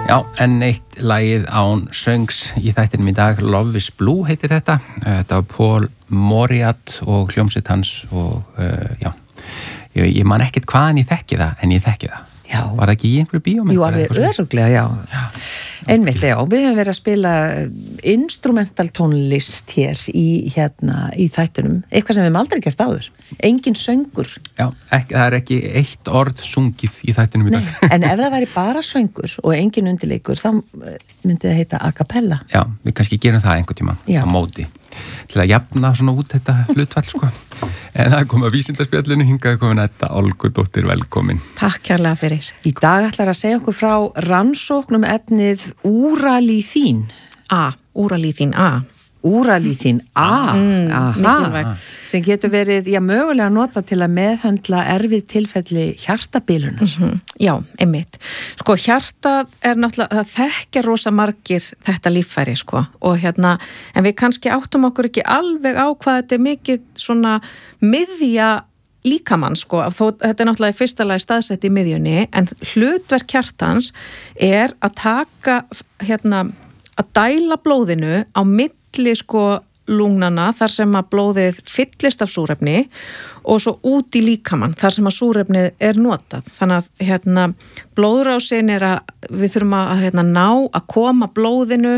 Já, enn eitt lagið án söngs í þættinum í dag, Love is Blue heitir þetta. Þetta var Paul Moriarty og hljómsveit hans og já, ég man ekkert hvaðan ég þekki það, en ég þekki það. Já. Var það ekki í einhverju bíómynd? Jú, alveg örugglega, já. Einmitt, já. Við höfum verið að spila instrumental tónlist hér í þættunum. Eitthvað sem við höfum aldrei gert áður. Engin söngur. Já, það er ekki eitt orð sungið í þættunum í dag. Nei, en ef það væri bara söngur og engin undirleikur, þá myndi það heita a cappella. Já, við kannski gerum það einhvern tímann á móti. Til að jafna svona út þetta hlutfall, sko. En það kom að vísindaspjallinu, hingaði komin Edda Olgudóttir, velkomin. Takk kærlega fyrir. Í dag ætlar að segja okkur frá rannsóknum efnið úralíþín. Úralíþín A. Úralíþín A. Mikilvægt. Sem getur verið, mögulega nota til að meðhöndla erfið tilfelli hjartabilunar. Já, einmitt. Sko, hjartað er náttúrulega, það þekkja rosa margir þetta líffæri, sko. Og en við kannski áttum okkur ekki alveg á hvað þetta er mikið svona miðja líkamann, sko. Þetta er náttúrulega í fyrsta lagi staðsett í miðjunni, en hlutverk hjartans er að taka, að dæla blóðinu á milli sko lungnana þar sem að blóðið fyllist af súrefni og svo út í líkamann þar sem að súrefnið er notað. Þannig að blóðrásin er að við þurfum að ná að koma blóðinu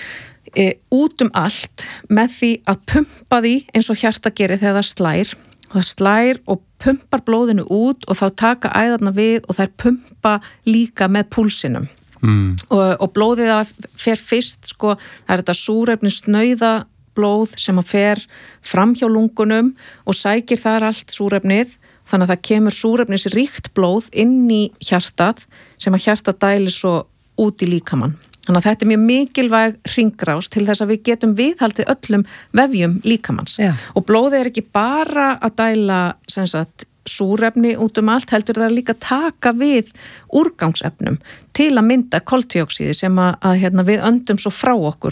út allt með því að pumpa því eins og hjarta gerir þegar það slær. Það slær og pumpar blóðinu út og þá taka æðarna við og þær pumpa líka með púlsinum. Og blóðið fer fyrst, sko, það er þetta súrefni snauða blóð sem að fer fram hjá lungunum og sækir þar allt súrefnið, þannig að það kemur súrefnisríkt blóð inn í hjartað sem að hjartað dælir svo út í líkamann. Þannig að þetta er mjög mikilvæg hringrás til þess að við getum viðhaldið öllum vefjum líkamanns. Já. Og blóðið er ekki bara að dæla, sem sagt, súrefni út allt, heldur það líka taka við úrgangsefnum til að mynda koltvíoxíði sem að við öndum svo frá okkur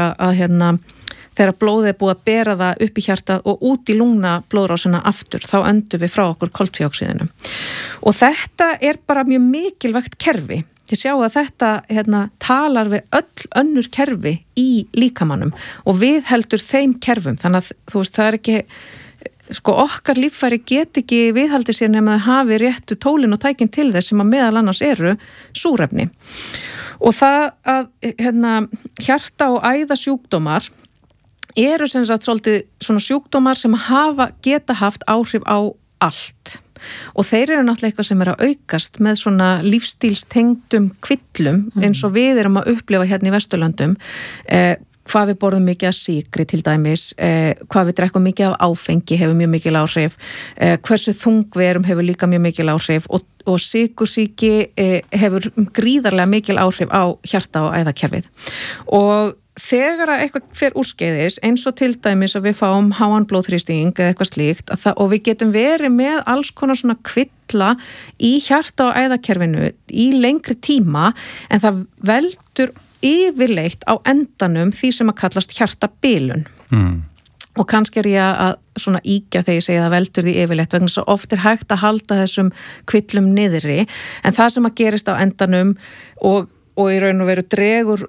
þegar blóðið er búið að bera það upp í hjartað og út í lungna blóðrásina aftur, þá öndum við frá okkur koltvíoxíðinu. Og þetta er bara mjög mikilvægt kerfi. Þið sjá að þetta talar við öll önnur kerfi í líkamannum og við heldur þeim kerfum, þannig að þú veist, það er ekki sko okkar líffæri get ekki viðhaldið sér nema að hafi réttu tólin og tækin til þess sem að meðal annars eru súrefni. Og það að hjarta- og æðasjúkdómar eru sem sagt svolítið svona sjúkdómar sem geta haft áhrif á allt. Og þeir eru náttúrulega eitthvað sem er að aukast með svona lífstílstengdum kvillum eins og við erum að upplifa í Vesturlöndum, hvað við borðum mikið af sykri til dæmis, hvað við drekkum mikið af áfengi hefur mjög mikil áhrif, hversu þung við erum hefur líka mjög mikil áhrif og sykursýki hefur gríðarlega mikil áhrif á hjarta- og æðakerfið. Og þegar að eitthvað fer úrskeiðis, eins og til dæmis að við fáum háan blóðþrýsting eða eitthvað slíkt, og við getum verið með alls konar svona kvilla í hjarta- og æðakerfinu í lengri tíma, en það veldur yfirleitt á endanum því sem að kallast hjartabilun. Og kannski er ég að svona íkja þegar ég segi það veldur því yfirleitt vegna svo oft er hægt að halda þessum kvillum niðri, en það sem að gerist á endanum og í raun og veru dregur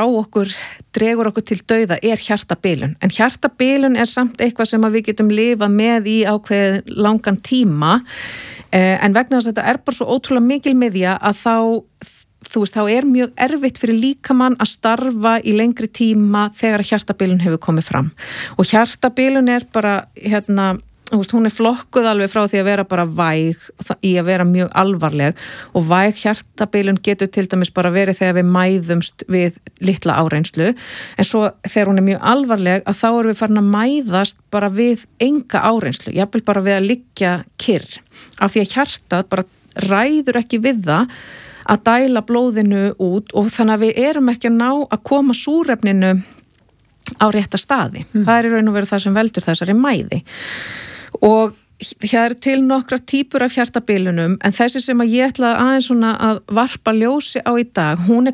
okkur til dauða er hjartabilun. En hjartabilun er samt eitthvað sem að við getum lifað með í ákveðin langan tíma, en vegna þess að þetta er bara svo ótrúlega mikil miðja að þá er mjög erfitt fyrir líkamann að starfa í lengri tíma þegar hjartabilun hefur komið fram. Og hjartabilun er bara, hún er flokkuð alveg frá því að vera bara væg í að vera mjög alvarleg, og væg hjartabilun getur til dæmis bara verið þegar við mæðumst við litla áreynslu, en svo þegar hún er mjög alvarleg að þá erum við farin að mæðast bara við enga áreynslu, jafnvel bara við að liggja kyrr, af því að hjartað bara ræður ekki við það að dæla blóðinu út, og þannig að við erum ekki að ná að koma súrefninu á rétta staði. Það er í raun og veru það sem veldur þessari mæði. Og það er til nokkra típur af hjartabilunum, en þessi sem að ég ætla aðeins svona að varpa ljósi á í dag, hún er